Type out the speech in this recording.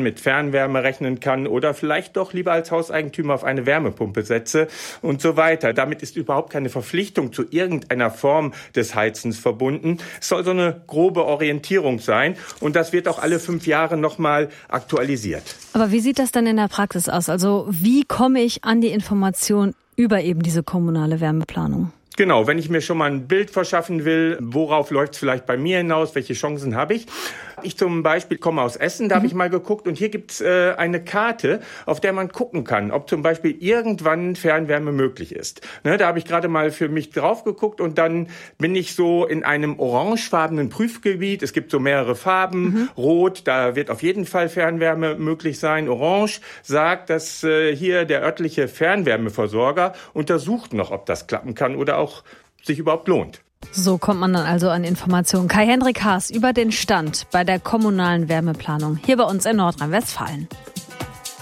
mit Fernwärme rechnen kann oder vielleicht doch lieber als Hauseigentümer auf eine Wärmepumpe setze und so weiter. Damit ist überhaupt keine Verpflichtung zu irgendeiner Form des Heizens verbunden. Es soll so eine grobe Orientierung sein und das wird auch alle 5 Jahre nochmal aktualisiert. Aber wie sieht das dann in der Praxis aus? Also wie komme ich an die Information über eben diese kommunale Wärmeplanung? Genau, wenn ich mir schon mal ein Bild verschaffen will, worauf läuft es vielleicht bei mir hinaus, welche Chancen habe ich? Ich zum Beispiel komme aus Essen, da habe ich mal geguckt und hier gibt's eine Karte, auf der man gucken kann, ob zum Beispiel irgendwann Fernwärme möglich ist. Ne, da habe ich gerade mal für mich drauf geguckt und dann bin ich so in einem orangefarbenen Prüfgebiet. Es gibt so mehrere Farben. Rot, da wird auf jeden Fall Fernwärme möglich sein. Orange sagt, dass hier der örtliche Fernwärmeversorger untersucht noch, ob das klappen kann oder auch sich überhaupt lohnt. So kommt man dann also an Informationen. Kai-Hendrik Haas über den Stand bei der kommunalen Wärmeplanung hier bei uns in Nordrhein-Westfalen.